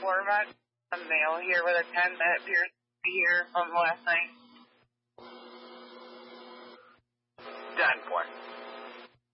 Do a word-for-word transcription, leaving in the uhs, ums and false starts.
four, about a male here with a ten that appears to be here from last night. ten four.